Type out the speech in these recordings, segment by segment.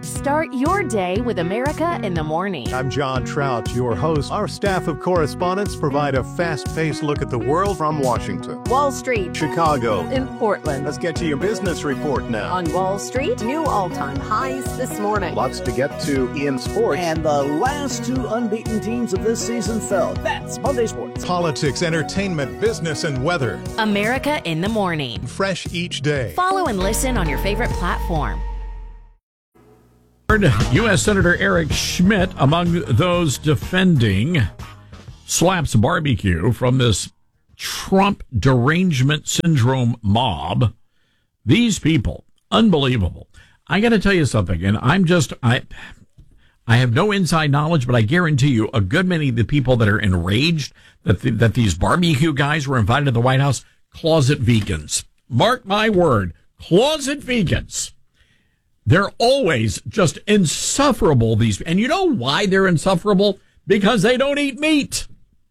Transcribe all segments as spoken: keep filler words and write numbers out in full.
Start your day with America in the Morning. I'm John Trout, your host. Our staff of correspondents provide a fast-paced look at the world from Washington, Wall Street, Chicago, in Portland. Let's get to your business report now. On Wall Street, new all-time highs this morning. Lots to get to in sports. And the last two unbeaten teams of this season fell. That's Monday Sports. Politics, entertainment, business, and weather. America in the Morning. Fresh each day. Follow and listen on your favorite platform. U S Senator Eric Schmitt among those defending Slaps Barbecue from this Trump derangement syndrome mob. These people, unbelievable. I got to tell you something, and I'm just, I I have no inside knowledge, but I guarantee you a good many of the people that are enraged that the, that these barbecue guys were invited to the White House, closet vegans. Mark my word, closet vegans. They're always just insufferable, these. And you know why they're insufferable? Because they don't eat meat.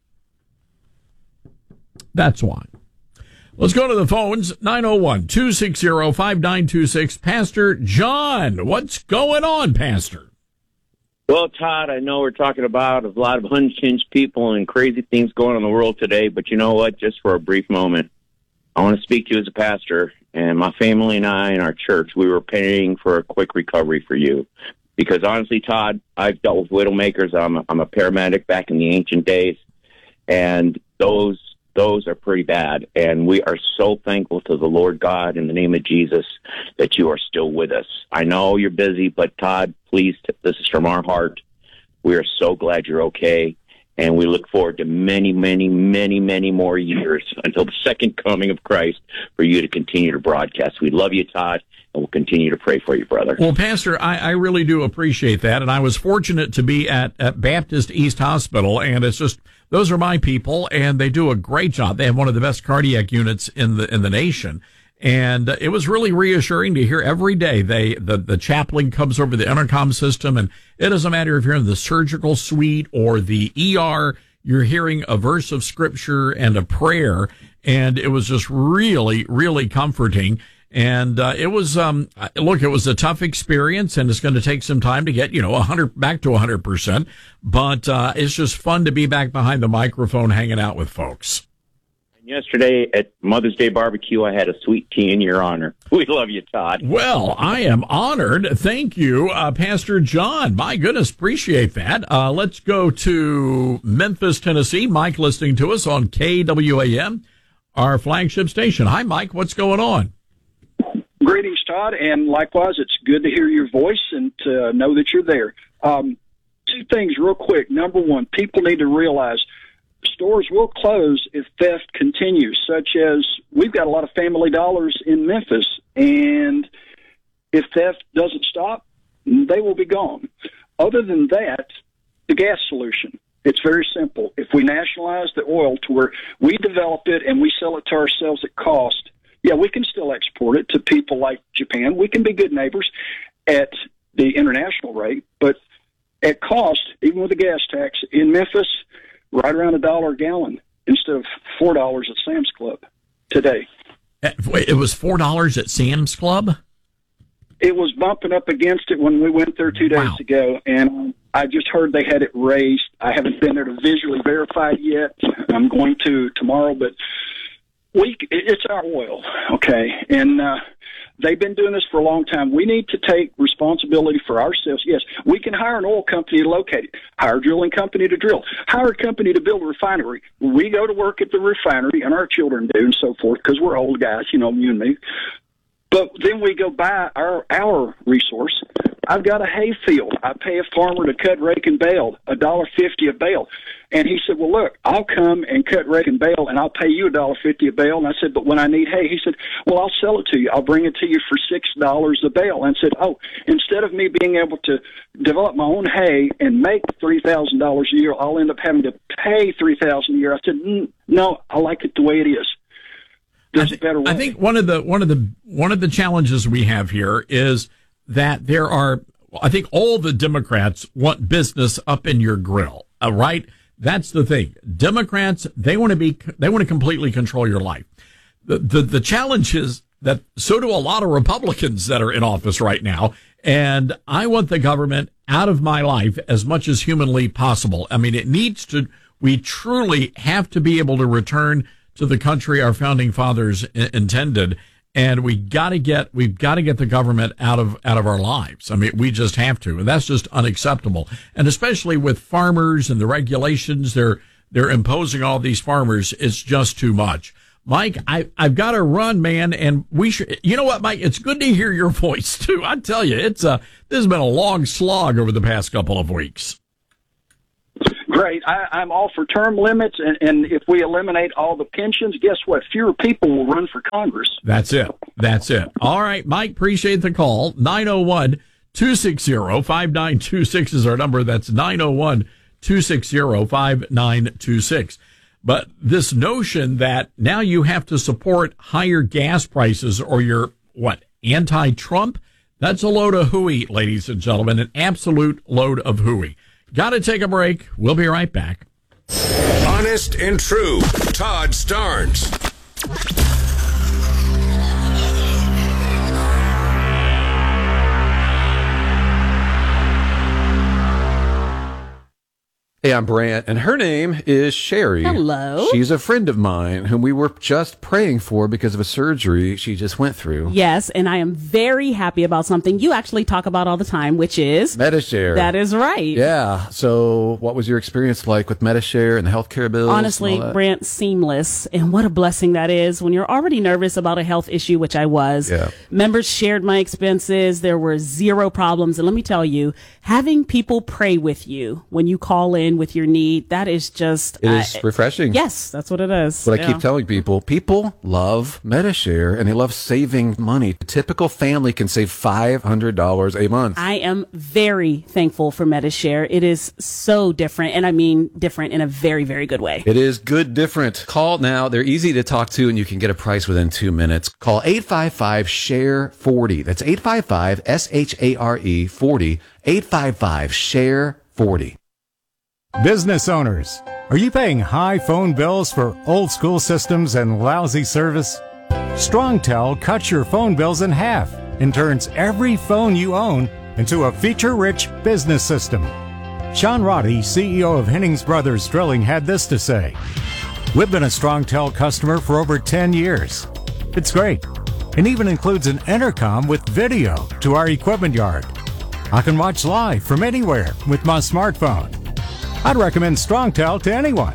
That's why. Let's go to the phones. nine oh one, two six zero, five nine two six. Pastor John, what's going on, Pastor? Well, Todd, I know we're talking about a lot of unhinged people and crazy things going on in the world today, but you know what? Just for a brief moment, I want to speak to you as a pastor. And my family and I and our church, we were praying for a quick recovery for you. Because honestly, Todd, I've dealt with widowmakers. I'm a, I'm a paramedic back in the ancient days. And those those are pretty bad. And we are so thankful to the Lord God in the name of Jesus that you are still with us. I know you're busy, but Todd, please, this is from our heart. We are so glad you're okay. And we look forward to many, many, many, many more years until the second coming of Christ for you to continue to broadcast. We love you, Todd, and we'll continue to pray for you, brother. Well, Pastor, I, I really do appreciate that. And I was fortunate to be at, at Baptist East Hospital. And it's just, those are my people, and they do a great job. They have one of the best cardiac units in the in the nation. And uh, it was really reassuring to hear every day they the, the chaplain comes over the intercom system, and it doesn't matter if you're in the surgical suite or the E R, you're hearing a verse of scripture and a prayer, and it was just really, really comforting. And uh, it was, um, look, it was a tough experience, and it's going to take some time to get, you know, one hundred back to one hundred percent. But uh, it's just fun to be back behind the microphone hanging out with folks. Yesterday at Mother's Day Barbecue, I had a sweet tea in your honor. We love you, Todd. Well, I am honored. Thank you, uh, Pastor John. My goodness, appreciate that. Uh, let's go to Memphis, Tennessee. Mike listening to us on K W A M, our flagship station. Hi, Mike. What's going on? Greetings, Todd, and likewise, it's good to hear your voice and to know that you're there. Um, two things real quick. Number one, people need to realize stores will close if theft continues, such as we've got a lot of Family Dollars in Memphis, and if theft doesn't stop, they will be gone. Other than that, the gas solution, it's very simple. If we nationalize the oil to where we develop it and we sell it to ourselves at cost, yeah, we can still export it to people like Japan. We can be good neighbors at the international rate, but at cost, even with the gas tax, in Memphis, right around a dollar a gallon instead of four dollars at Sam's Club today. It was four dollars at Sam's Club? It was bumping up against it when we went there two days Wow. ago, and I just heard they had it raised. I haven't been there to visually verify it yet. I'm going to tomorrow, but we it's our oil, okay? And uh, they've been doing this for a long time. We need to take responsibility for ourselves. Yes, we can hire an oil company to locate it, hire a drilling company to drill, hire a company to build a refinery. We go to work at the refinery, and our children do, and so forth, because we're old guys, you know, you and me. But then we go buy our our resource. I've got a hay field. I pay a farmer to cut, rake, and bale, a dollar fifty a bale. And he said, well, look, I'll come and cut, rake, and bale, and I'll pay you a dollar fifty a bale. And I said, but when I need hay, he said, well, I'll sell it to you. I'll bring it to you for six dollars a bale. And I said, oh, instead of me being able to develop my own hay and make three thousand dollars a year, I'll end up having to pay three thousand dollars a year. I said, mm, no, I like it the way it is. There's I, a better way. I think one of the one of the one of the challenges we have here is that there are. I think all the Democrats want business up in your grill. Uh, right? That's the thing. Democrats, they want to be. They want to completely control your life. The the the challenge is that so do a lot of Republicans that are in office right now. And I want the government out of my life as much as humanly possible. I mean, it needs to, we truly have to be able to return to the country our founding fathers I- intended. And we got to get, we've got to get the government out of, out of our lives. I mean, we just have to. And that's just unacceptable. And especially with farmers and the regulations they're, they're imposing all these farmers, it's just too much. Mike, I, I've got to run, man, and we should, you know what, Mike, it's good to hear your voice, too. I tell you, it's a, this has been a long slog over the past couple of weeks. Great. I, I'm all for term limits, and, and if we eliminate all the pensions, guess what? Fewer people will run for Congress. That's it. That's it. All right, Mike, appreciate the call. nine oh one, two six zero, five nine two six is our number. That's nine oh one, two six zero, five nine two six. But this notion that now you have to support higher gas prices or you're, what, anti-Trump? That's a load of hooey, ladies and gentlemen, an absolute load of hooey. Got to take a break. We'll be right back. Honest and true. Todd Starnes. Hey, I'm Brant, and her name is Sherry. Hello. She's a friend of mine whom we were just praying for because of a surgery she just went through. Yes, and I am very happy about something you actually talk about all the time, which is Medi-Share. That is right. Yeah. So what was your experience like with Medi-Share and the healthcare bills? Honestly, Brant, seamless. And what a blessing that is when you're already nervous about a health issue, which I was. Yeah. Members shared my expenses. There were zero problems. And let me tell you, having people pray with you when you call in with your need, that is just It is uh, refreshing. Yes, that's what it is. What yeah. I keep telling people, people love Medi-Share and they love saving money. A typical family can save five hundred dollars a month. I am very thankful for Medi-Share. It is so different, and I mean different in a very, very good way. It is good different. Call now. They're easy to talk to, and you can get a price within two minutes. Call eight five five, S H A R E, forty. That's eight five five, S H A R E, forty. eight five five, S H A R E, forty. Business owners, are you paying high phone bills for old school systems and lousy service? StrongTel cuts your phone bills in half and turns every phone you own into a feature-rich business system. Sean Roddy, C E O of Hennings Brothers Drilling, had this to say: "We've been a StrongTel customer for over ten years. It's great, and even includes an intercom with video to our equipment yard. I can watch live from anywhere with my smartphone. I'd recommend StrongTel to anyone.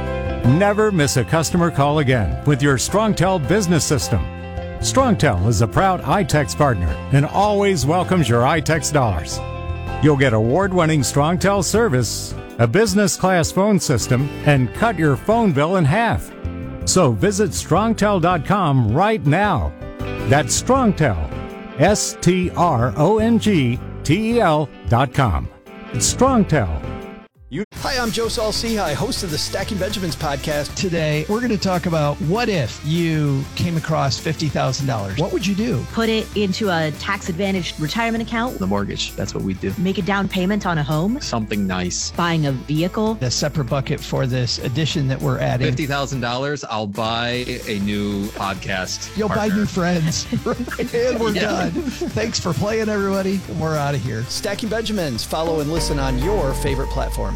Never miss a customer call again with your StrongTel business system. StrongTel is a proud iTex partner and always welcomes your iTex dollars. You'll get award-winning StrongTel service, a business-class phone system, and cut your phone bill in half. So visit strongtel dot com right now. That's StrongTel, S T R O N G T E L dot com. It's StrongTel. You- Hi, I'm Joe Saul-Sehy, host of the Stacking Benjamins podcast. Today, we're going to talk about what if you came across fifty thousand dollars. What would you do? Put it into a tax-advantaged retirement account. The mortgage, that's what we do. Make a down payment on a home. Something nice. Buying a vehicle. A separate bucket for this addition that we're adding. fifty thousand dollars, I'll buy a new podcast You'll partner. buy new friends. And we're Yeah. done. Thanks for playing, everybody. We're out of here. Stacking Benjamins. Follow and listen on your favorite platform.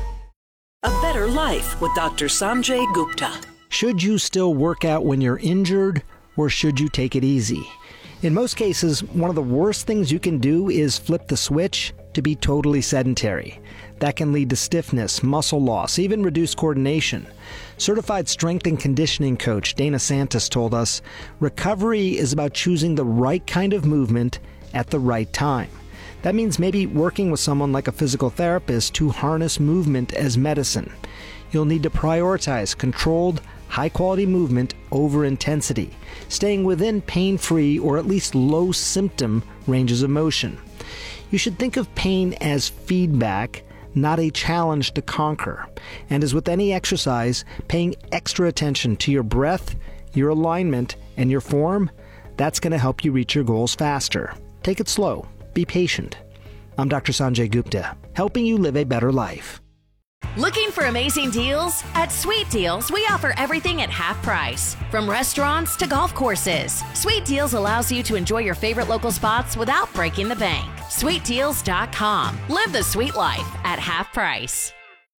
A Better Life with Doctor Sanjay Gupta. Should you still work out when you're injured, or should you take it easy? In most cases, one of the worst things you can do is flip the switch to be totally sedentary. That can lead to stiffness, muscle loss, even reduced coordination. Certified strength and conditioning coach Dana Santos told us, recovery is about choosing the right kind of movement at the right time. That means maybe working with someone like a physical therapist to harness movement as medicine. You'll need to prioritize controlled, high-quality movement over intensity, staying within pain-free or at least low-symptom ranges of motion. You should think of pain as feedback, not a challenge to conquer. And as with any exercise, paying extra attention to your breath, your alignment, and your form, that's going to help you reach your goals faster. Take it slow. Be patient. I'm Doctor Sanjay Gupta, helping you live a better life. Looking for amazing deals? At Sweet Deals, we offer everything at half price. From restaurants to golf courses, Sweet Deals allows you to enjoy your favorite local spots without breaking the bank. sweet deals dot com. Live the sweet life at half price.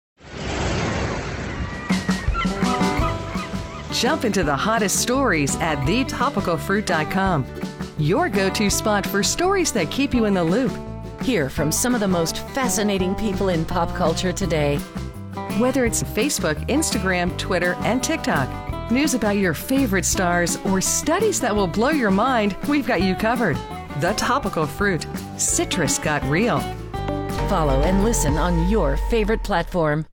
Jump into the hottest stories at the topical fruit dot com. Your go-to spot for stories that keep you in the loop. Hear from some of the most fascinating people in pop culture today. Whether it's Facebook, Instagram, Twitter, and TikTok, news about your favorite stars, or studies that will blow your mind, we've got you covered. The Topical Fruit. Citrus got real. Follow and listen on your favorite platform.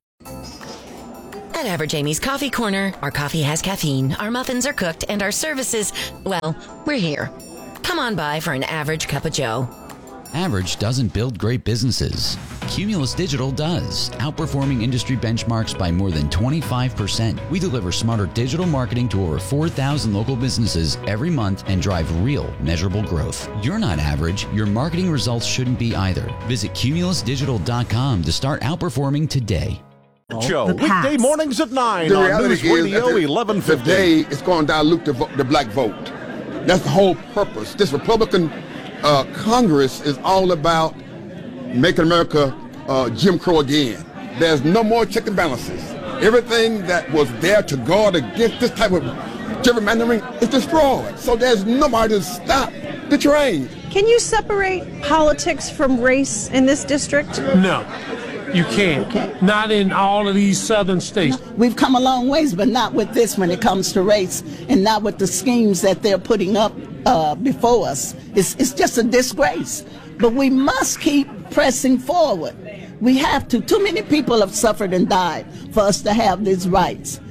At Average Amy's Coffee Corner, our coffee has caffeine, our muffins are cooked, and our services, well, we're here. Come on by for an average cup of joe. Average doesn't build great businesses. Cumulus Digital does, outperforming industry benchmarks by more than twenty-five percent. We deliver smarter digital marketing to over four thousand local businesses every month and drive real, measurable growth. You're not average. Your marketing results shouldn't be either. Visit cumulus digital dot com to start outperforming today. Show weekday mornings at nine the on News Radio is, eleven fifty. Today it's going to dilute the, the black vote. That's the whole purpose. This Republican uh, Congress is all about making America uh, Jim Crow again. There's no more check and balances. Everything that was there to guard against this type of gerrymandering is destroyed. So there's nobody to stop the train. Can you separate politics from race in this district? No. You can't. Okay. Not in all of these southern states. We've come a long ways, but not with this when it comes to race, and not with the schemes that they're putting up uh, before us. It's, it's just a disgrace. But we must keep pressing forward. We have to. Too many people have suffered and died for us to have these rights.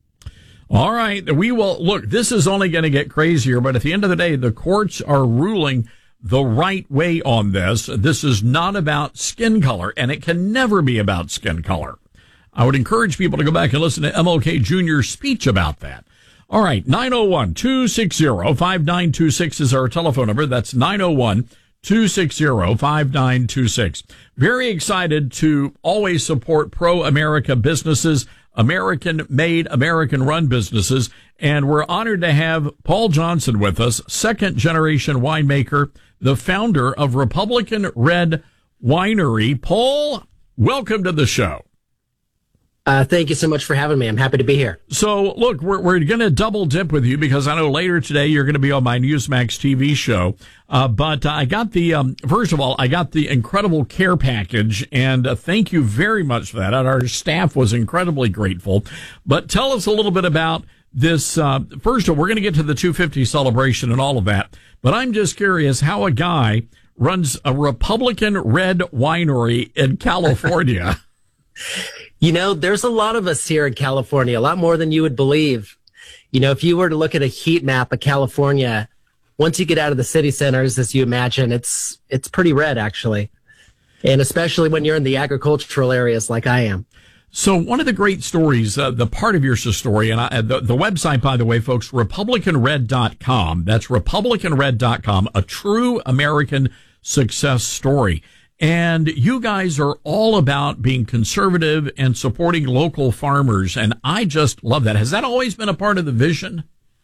All right. We will look, this is only going to get crazier, but at the end of the day, the courts are ruling the right way on this. This is not about skin color, and it can never be about skin color. I would encourage people to go back and listen to M L K Junior's speech about that. All right, nine oh one, two six zero, five nine two six is our telephone number. That's nine oh one, two six zero, five nine two six. Very excited to always support pro-America businesses, American-made, American-run businesses, and we're honored to have Paul Johnson with us, second-generation winemaker, the founder of Republican Red Winery. Paul, welcome to the show. Uh, thank you so much for having me. I'm happy to be here. So, look, we're we're going to double dip with you because I know later today you're going to be on my Newsmax T V show. Uh, but uh, I got the, um, first of all, I got the incredible care package, and uh, thank you very much for that. And our staff was incredibly grateful. But tell us a little bit about this. Uh, first of all, we're going to get to the two fifty celebration and all of that. But I'm just curious how a guy runs a Republican Red Winery in California. You know, there's a lot of us here in California, a lot more than you would believe. You know, if you were to look at a heat map of California, once you get out of the city centers, as you imagine, it's it's pretty red, actually. And especially when you're in the agricultural areas like I am. So one of the great stories, uh, the part of your story, and I, the, the website, by the way, folks, republican red dot com. That's republican red dot com, a true American success story. And you guys are all about being conservative and supporting local farmers. And I just love that. Has that always been a part of the vision?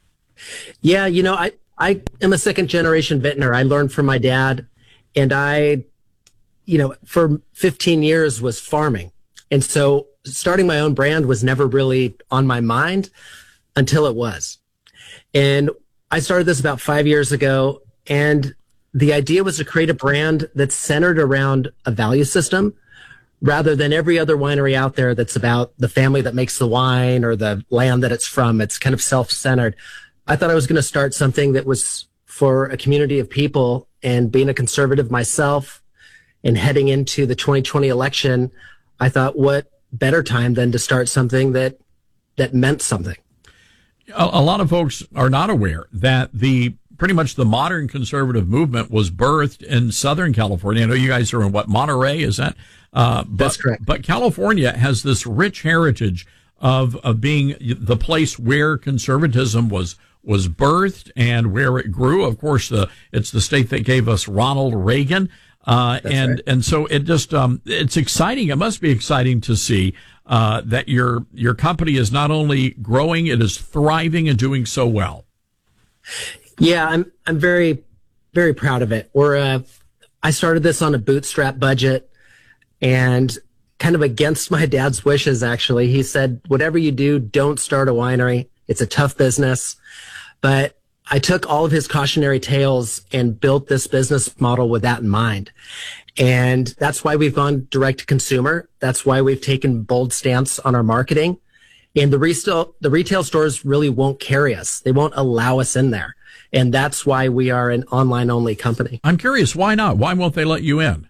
Yeah, you know, I, I am a second generation vintner. I learned from my dad, and I, you know, for fifteen years was farming. And so starting my own brand was never really on my mind until it was. And I started this about five years ago, and the idea was to create a brand that's centered around a value system rather than every other winery out there that's about the family that makes the wine or the land that it's from. It's kind of self-centered. I thought I was going to start something that was for a community of people, and being a conservative myself and heading into the twenty twenty election, I thought, what better time than to start something that that meant something. A, a lot of folks are not aware that the pretty much the modern conservative movement was birthed in Southern California. I know you guys are in what, Monterey, is that? Uh, but, That's correct. But California has this rich heritage of of being the place where conservatism was was birthed and where it grew. Of course, the it's the state that gave us Ronald Reagan. Uh, and, right. and so it just, um, it's exciting. It must be exciting to see, uh, that your your company is not only growing, it is thriving and doing so well. Yeah, I'm I'm very very proud of it. We're uh, I started this on a bootstrap budget, and kind of against my dad's wishes. Actually, he said, "Whatever you do, don't start a winery. It's a tough business." But I took all of his cautionary tales and built this business model with that in mind. And that's why we've gone direct to consumer. That's why we've taken bold stance on our marketing. And the retail, the retail stores really won't carry us. They won't allow us in there. And that's why we are an online only company. I'm curious, why not? Why won't they let you in?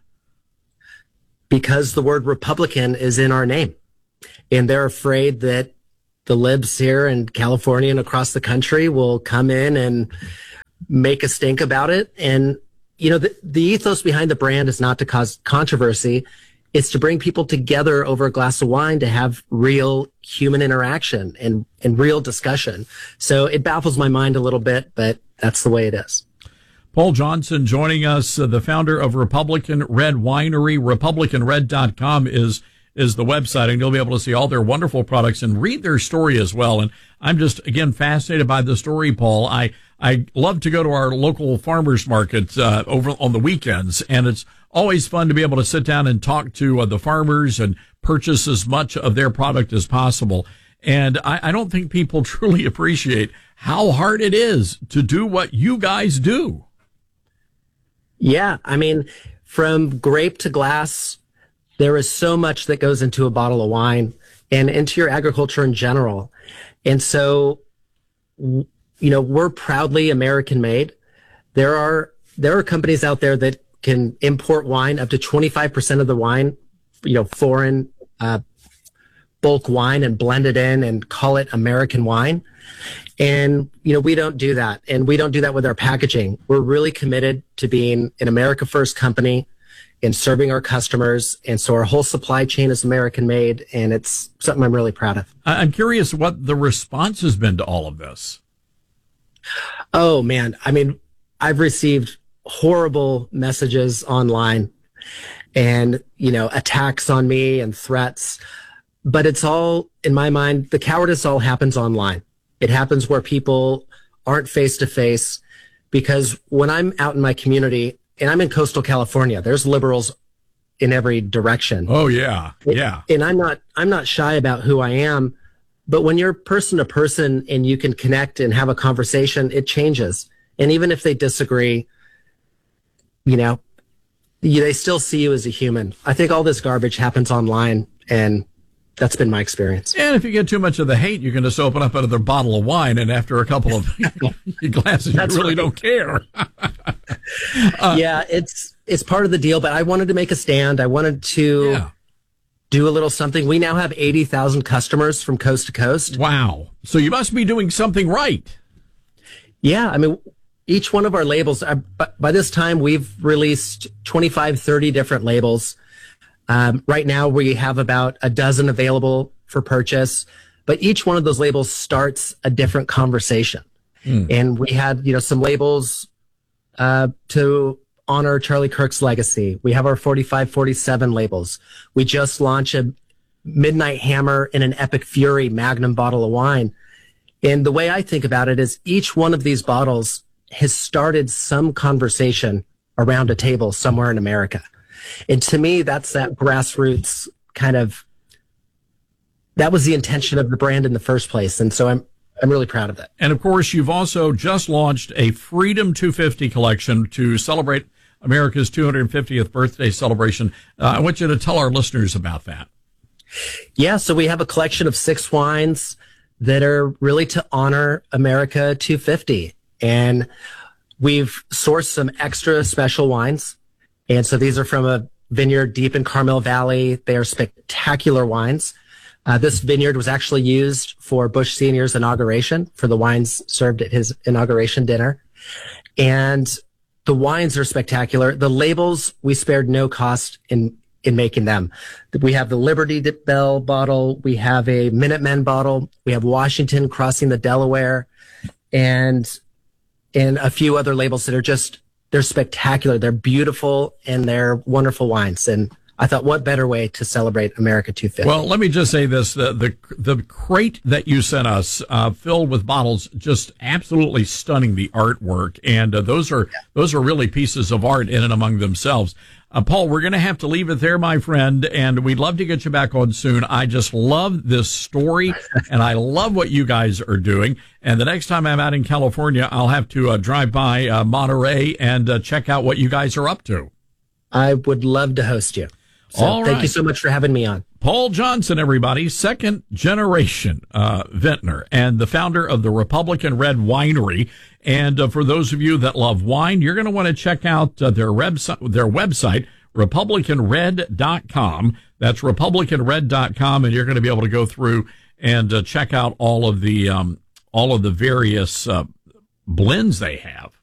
Because the word Republican is in our name. And they're afraid that the libs here in California and across the country will come in and make a stink about it. And, you know, the, the ethos behind the brand is not to cause controversy. It's to bring people together over a glass of wine to have real human interaction and, and real discussion. So it baffles my mind a little bit, but that's the way it is. Paul Johnson joining us, uh, the founder of Republican Red Winery. Republican Red dot com is is the website, and you'll be able to see all their wonderful products and read their story as well. And I'm just, again, fascinated by the story, Paul. I, I love to go to our local farmers market, uh, over on the weekends, and it's always fun to be able to sit down and talk to uh, the farmers and purchase as much of their product as possible. And I, I don't think people truly appreciate how hard it is to do what you guys do. Yeah. I mean, from grape to glass, there is so much that goes into a bottle of wine and into your agriculture in general. And so, you know, we're proudly American made. There are, there are companies out there that can import wine up to twenty-five percent of the wine, you know, foreign, uh, bulk wine and blend it in and call it American wine. And, you know, we don't do that. And we don't do that with our packaging. We're really committed to being an America First company and serving our customers. And so our whole supply chain is American made, and it's something I'm really proud of. I'm curious what the response has been to all of this. Oh, man. I mean, I've received horrible messages online and, you know, attacks on me and threats. But it's all, in my mind, the cowardice all happens online. It happens where people aren't face to face, because when I'm out in my community, and I'm in coastal California, there's liberals in every direction. Oh yeah. Yeah. And I'm not, I'm not shy about who I am, but when you're person to person and you can connect and have a conversation, it changes. And even if they disagree, you know, they still see you as a human. I think all this garbage happens online, and that's been my experience. And if you get too much of the hate, you can just open up another bottle of wine, and after a couple of glasses, That's you really right. don't care. uh, yeah, it's it's part of the deal, but I wanted to make a stand. I wanted to yeah. do a little something. We now have eighty thousand customers from coast to coast. Wow. So you must be doing something right. Yeah, I mean, each one of our labels, uh, by this time, we've released twenty-five, thirty different labels. Um, right now, we have about a dozen available for purchase, but each one of those labels starts a different conversation. Mm. And we had, you know, some labels uh, to honor Charlie Kirk's legacy. We have our forty-five forty-seven labels. We just launched a Midnight Hammer and an Epic Fury Magnum bottle of wine. And the way I think about it is each one of these bottles has started some conversation around a table somewhere in America. And to me, that's that grassroots kind of, that was the intention of the brand in the first place. And so I'm, I'm really proud of that. And of course, you've also just launched a Freedom two fifty collection to celebrate America's two hundred fiftieth birthday celebration. Uh, I want you to tell our listeners about that. Yeah. So we have a collection of six wines that are really to honor America two fifty. And we've sourced some extra special wines. And so these are from a vineyard deep in Carmel Valley. They are spectacular wines. Uh, this vineyard was actually used for Bush Senior's inauguration, for the wines served at his inauguration dinner. And the wines are spectacular. The labels, we spared no cost in, in making them. We have the Liberty Bell bottle. We have a Minutemen bottle. We have Washington crossing the Delaware, and, and a few other labels that are just, they're spectacular. They're beautiful, and they're wonderful wines. And I thought, what better way to celebrate America two fifty? Well, let me just say this. The the, the crate that you sent us, uh, filled with bottles, just absolutely stunning, the artwork. And uh, those are yeah. those are really pieces of art in and among themselves. Uh, Paul, we're going to have to leave it there, my friend, and we'd love to get you back on soon. I just love this story, and I love what you guys are doing. And the next time I'm out in California, I'll have to uh, drive by uh, Monterey and uh, check out what you guys are up to. I would love to host you. So All thank right. you so much for having me on. Paul Johnson, everybody, second generation uh, vintner and the founder of the Republican Red Winery. And uh, for those of you that love wine, you're going to want to check out uh, their website, their website, republican red dot com. That's republican red dot com, and you're going to be able to go through and uh, check out all of the um, all of the various uh, blends they have.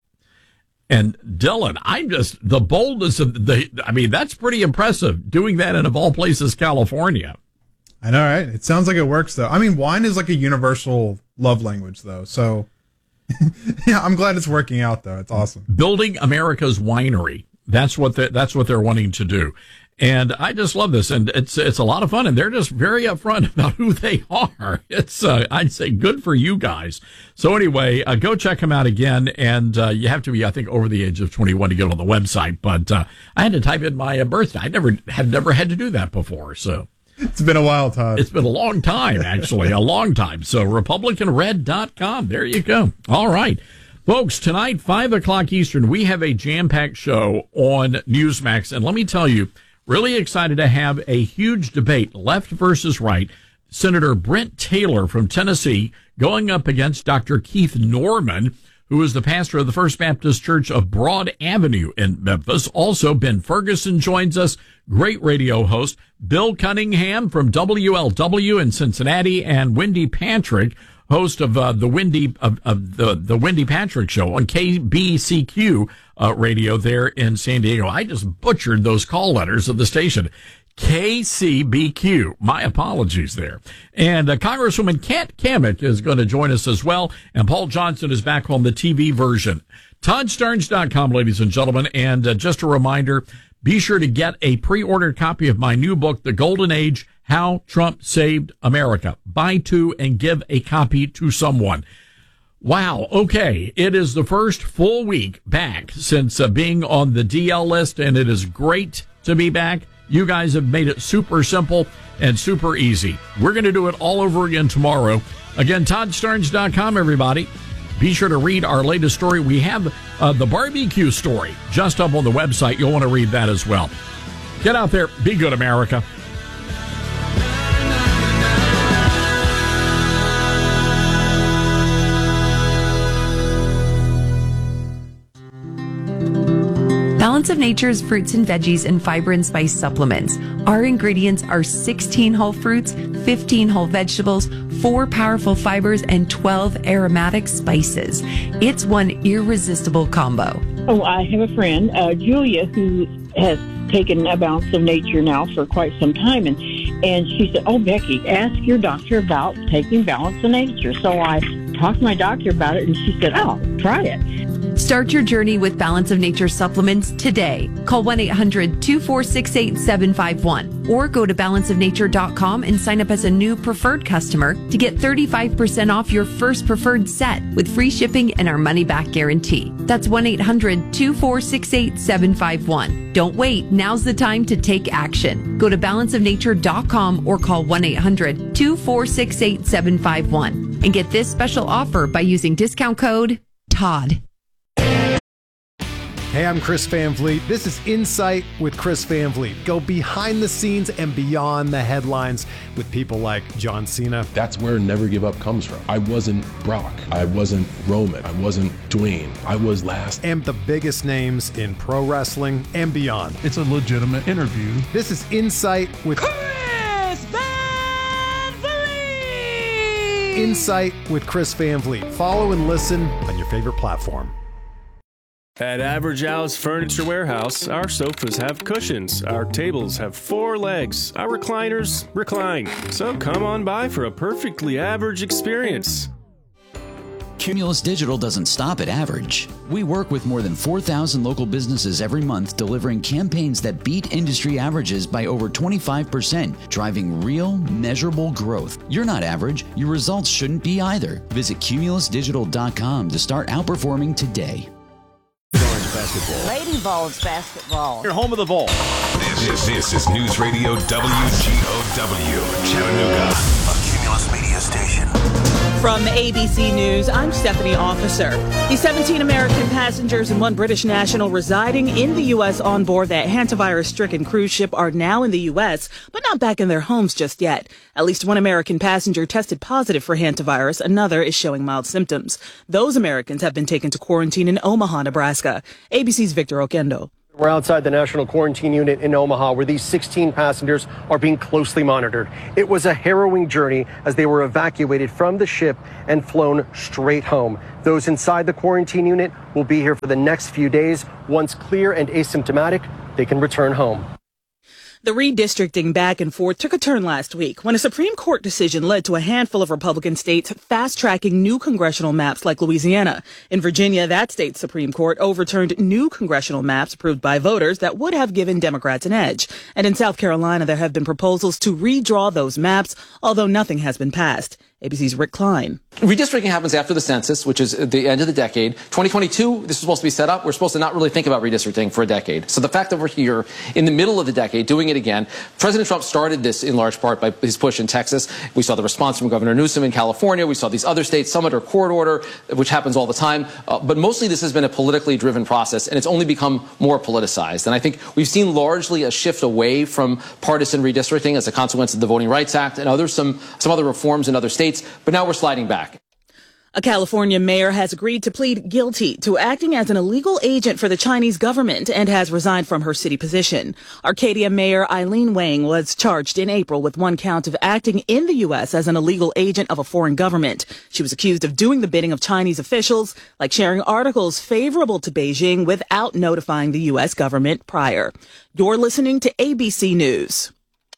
And Dylan, I'm just, the boldness of the, I mean, that's pretty impressive, doing that in, of all places, California. I know, right? It sounds like it works, though. I mean, wine is like a universal love language, though. So, yeah, I'm glad it's working out, though. It's awesome. Building America's winery. That's what they, that's what they're wanting to do. And I just love this, and it's it's a lot of fun, and they're just very upfront about who they are. It's uh, I'd say good for you guys. So anyway, uh, go check them out again, and uh, you have to be, I think, over the age of twenty-one to get on the website. But uh, I had to type in my uh, birthday. I never had never had to do that before. So it's been a while, Todd. It's been a long time, actually, a long time. So republican red dot com. There you go. All right. Folks, tonight, five o'clock Eastern, we have a jam-packed show on Newsmax, and let me tell you, really excited to have a huge debate, left versus right. Senator Brent Taylor from Tennessee going up against Doctor Keith Norman, who is the pastor of the First Baptist Church of Broad Avenue in Memphis. Also, Ben Ferguson joins us, great radio host. Bill Cunningham from W L W in Cincinnati, and Wendy Patrick, host of uh, the Wendy of, of the the Wendy Patrick Show on K B C Q uh, radio there in San Diego. I just butchered those call letters of the station. K C B Q. My apologies there. And uh, Congresswoman Kat Cammack is going to join us as well. And Paul Johnson is back on the T V version. Todd Starnes dot com, ladies and gentlemen. And uh, just a reminder, be sure to get a pre-ordered copy of my new book, The Golden Age, How Trump Saved America. Buy two and give a copy to someone. Wow. Okay. It is the first full week back since uh, being on the D L list, and it is great to be back. You guys have made it super simple and super easy. We're going to do it all over again tomorrow. Again, Todd Starnes dot com, everybody. Be sure to read our latest story. We have uh, the barbecue story just up on the website. You'll want to read that as well. Get out there. Be good, America. Balance of Nature's fruits and veggies and fiber and spice supplements. Our ingredients are sixteen whole fruits, fifteen whole vegetables, four powerful fibers, and twelve aromatic spices. It's one irresistible combo. Oh, I have a friend, uh, Julia, who has taken a Balance of Nature now for quite some time, and and she said, "Oh, Becky, ask your doctor about taking Balance of Nature." So I talked to my doctor about it, and she said, "Oh, try it." Start your journey with Balance of Nature supplements today. Call one eight hundred two four six eight seven five one or go to balance of nature dot com and sign up as a new preferred customer to get thirty-five percent off your first preferred set with free shipping and our money-back guarantee. That's one eight hundred two four six eight seven five one. Don't wait. Now's the time to take action. Go to balance of nature dot com or call one eight hundred two four six eight seven five one and get this special offer by using discount code Todd. Hey, I'm Chris Van Vliet. This is Insight with Chris Van Vliet. Go behind the scenes and beyond the headlines with people like John Cena. That's where Never Give Up comes from. I wasn't Brock. I wasn't Roman. I wasn't Dwayne. I was last. And the biggest names in pro wrestling and beyond. It's a legitimate interview. This is Insight with Chris Van Vliet. Insight with Chris Van Vliet. Follow and listen on your favorite platform. At Average House Furniture Warehouse, our sofas have cushions, our tables have four legs, our recliners recline. So come on by for a perfectly average experience. Cumulus Digital doesn't stop at average. We work with more than four thousand local businesses every month, delivering campaigns that beat industry averages by over twenty-five percent, driving real, measurable growth. You're not average. Your results shouldn't be either. Visit cumulus digital dot com to start outperforming today. Basketball. Lady Vols basketball. You're home of the Vol. This, this, this is News Radio W G O W, Chattanooga, a Cumulus media station. From A B C News, I'm Stephanie Officer. The seventeen American passengers and one British national residing in the U S on board that hantavirus-stricken cruise ship are now in the U S, but not back in their homes just yet. At least one American passenger tested positive for hantavirus. Another is showing mild symptoms. Those Americans have been taken to quarantine in Omaha, Nebraska. A B C's Victor Oquendo. We're outside the National Quarantine Unit in Omaha, where these sixteen passengers are being closely monitored. It was a harrowing journey as they were evacuated from the ship and flown straight home. Those inside the quarantine unit will be here for the next few days. Once clear and asymptomatic, they can return home. The redistricting back and forth took a turn last week when a Supreme Court decision led to a handful of Republican states fast-tracking new congressional maps like Louisiana. In Virginia, that state's Supreme Court overturned new congressional maps approved by voters that would have given Democrats an edge. And in South Carolina, there have been proposals to redraw those maps, although nothing has been passed. A B C's Rick Klein. Redistricting happens after the census, which is at the end of the decade. twenty twenty-two, this is supposed to be set up. We're supposed to not really think about redistricting for a decade. So the fact that we're here in the middle of the decade doing it again, President Trump started this in large part by his push in Texas. We saw the response from Governor Newsom in California. We saw these other states, some under court order, which happens all the time. Uh, but mostly this has been a politically driven process, and it's only become more politicized. And I think we've seen largely a shift away from partisan redistricting as a consequence of the Voting Rights Act and other some, some other reforms in other states. But now we're sliding back. A California mayor has agreed to plead guilty to acting as an illegal agent for the Chinese government and has resigned from her city position. Arcadia Mayor Eileen Wang was charged in April with one count of acting in the U S as an illegal agent of a foreign government. She was accused of doing the bidding of Chinese officials, like sharing articles favorable to Beijing without notifying the U S government prior. You're listening to A B C News.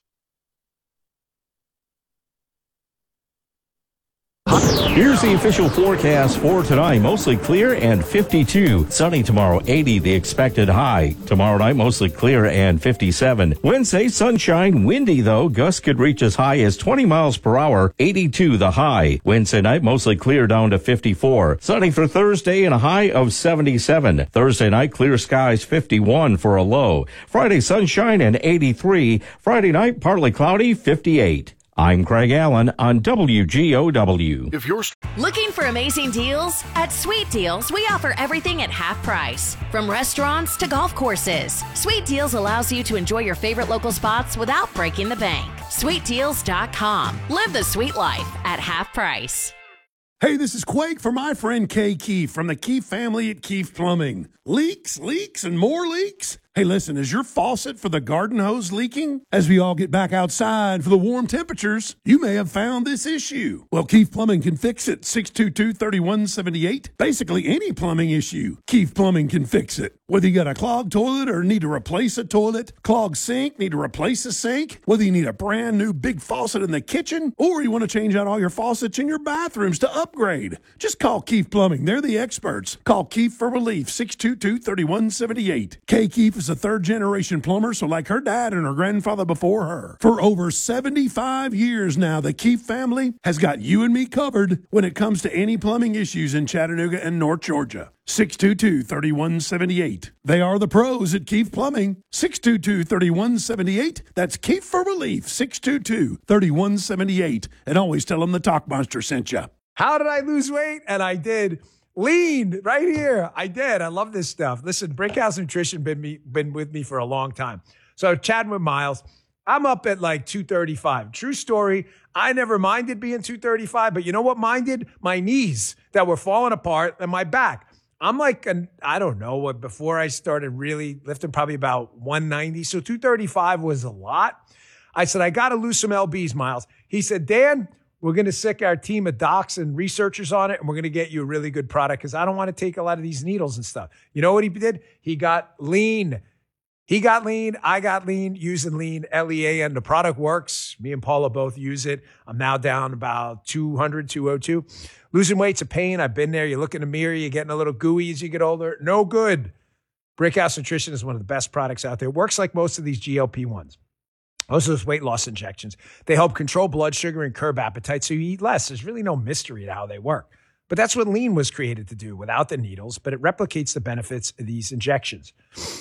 Here's the official forecast for tonight. Mostly clear and fifty-two. Sunny tomorrow, eighty the expected high. Tomorrow night, mostly clear and fifty-seven. Wednesday, sunshine, windy though. Gusts could reach as high as twenty miles per hour, eighty-two the high. Wednesday night, mostly clear down to fifty-four. Sunny for Thursday and a high of seventy-seven. Thursday night, clear skies, fifty-one for a low. Friday, sunshine and eighty-three. Friday night, partly cloudy, fifty-eight. I'm Craig Allen on W G O W. If you're looking for amazing deals? At Sweet Deals, we offer everything at half price. From restaurants to golf courses, Sweet Deals allows you to enjoy your favorite local spots without breaking the bank. sweet deals dot com. Live the sweet life at half price. Hey, this is Quake for my friend Kay Keefe from the Keefe family at Keefe Plumbing. Leaks, leaks, and more leaks? Hey, listen, is your faucet for the garden hose leaking? As we all get back outside for the warm temperatures, you may have found this issue. Well, Keefe Plumbing can fix it. six two two, three one seven eight. Basically, any plumbing issue, Keefe Plumbing can fix it. Whether you got a clogged toilet or need to replace a toilet, clogged sink, need to replace a sink, whether you need a brand new big faucet in the kitchen, or you want to change out all your faucets in your bathrooms to upgrade, just call Keefe Plumbing. They're the experts. Call Keefe for relief, six two two, three one seven eight. Kay Keefe is a third-generation plumber, so like her dad and her grandfather before her. For over seventy-five years now, the Keefe family has got you and me covered when it comes to any plumbing issues in Chattanooga and North Georgia. six two two, three one seven eight. They are the pros at Keefe Plumbing. six two two, three one seven eight. That's Keefe for relief, six two two, three one seven eight. And always tell them the Talk Monster sent you. How did I lose weight? And I did. Lean right here. I did. I love this stuff. Listen, Brickhouse Nutrition been me been with me for a long time. So chatting with Miles, I'm up at like two thirty-five. True story. I never minded being two thirty-five, but you know what minded? My knees that were falling apart and my back. I'm like, an, I don't know what, before I started really lifting, probably about one ninety. So two thirty-five was a lot. I said, I got to lose some L Bs, Miles. He said, Dan, we're going to sick our team of docs and researchers on it, and we're going to get you a really good product because I don't want to take a lot of these needles and stuff. You know what he did? He got lean. He got lean. I got lean using lean, L E A N. The product works. Me and Paula both use it. I'm now down about two hundred, two oh two. Losing weight's a pain. I've been there. You look in the mirror, you're getting a little gooey as you get older. No good. Brickhouse Nutrition is one of the best products out there. It works like most of these G L P ones. Most of those weight loss injections. They help control blood sugar and curb appetite so you eat less. There's really no mystery to how they work. But that's what lean was created to do without the needles, but it replicates the benefits of these injections.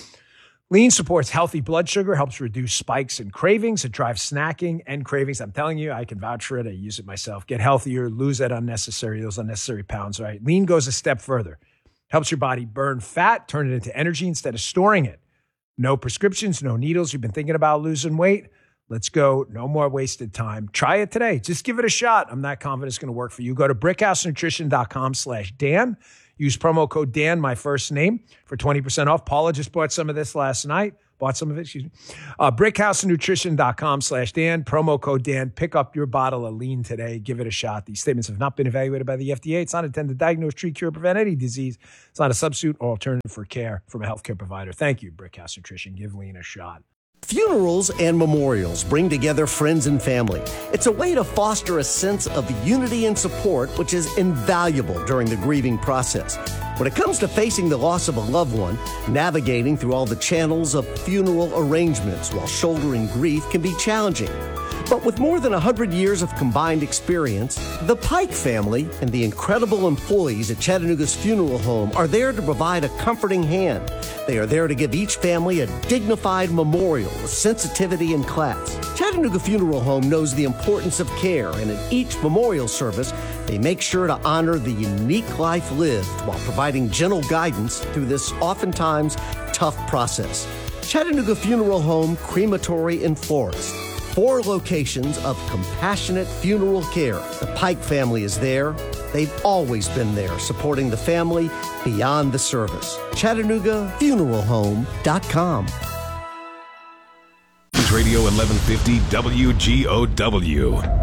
Lean supports healthy blood sugar, helps reduce spikes and cravings. It drives snacking and cravings. I'm telling you, I can vouch for it. I use it myself. Get healthier, lose that unnecessary, those unnecessary pounds, right? Lean goes a step further. Helps your body burn fat, turn it into energy instead of storing it. No prescriptions, no needles. You've been thinking about losing weight? Let's go. No more wasted time. Try it today. Just give it a shot. I'm not confident it's going to work for you. Go to brickhousenutrition.com slash Dan. Use promo code Dan, my first name, for twenty percent off. Paula just bought some of this last night. Bought some of it, excuse me. Uh, brickhousenutrition.com slash Dan. Promo code Dan. Pick up your bottle of lean today. Give it a shot. These statements have not been evaluated by the F D A. It's not intended to diagnose, treat, cure, or prevent any disease. It's not a substitute or alternative for care from a healthcare provider. Thank you, Brickhouse Nutrition. Give lean a shot. Funerals and memorials bring together friends and family. It's a way to foster a sense of unity and support, which is invaluable during the grieving process. When it comes to facing the loss of a loved one, navigating through all the channels of funeral arrangements while shouldering grief can be challenging. But with more than one hundred years of combined experience, the Pike family and the incredible employees at Chattanooga's funeral home are there to provide a comforting hand. They are there to give each family a dignified memorial with sensitivity and class. Chattanooga Funeral Home knows the importance of care, and in each memorial service, they make sure to honor the unique life lived while providing gentle guidance through this oftentimes tough process. Chattanooga Funeral Home, Crematory, and Florist. Four locations of compassionate funeral care. The Pike family is there. They've always been there, supporting the family beyond the service. Chattanooga Funeral Home dot com. Radio eleven fifty W G O W.